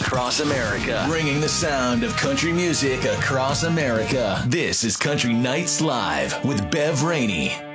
across America, bringing the sound of country music across America. This is Country Nights Live with Bev Rainey.